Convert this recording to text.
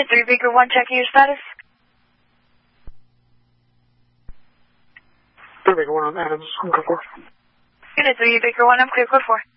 Unit 3 Baker 1, checking your status. 3 Baker 1 on Adams, I'm clear for. Unit 3 Baker 1, I'm clear, code 4.